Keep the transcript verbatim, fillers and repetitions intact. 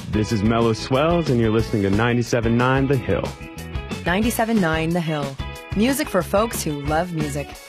This is Mellow Swells, and you're listening to ninety-seven point nine The Hill. ninety-seven point nine The Hill. Music for folks who love music.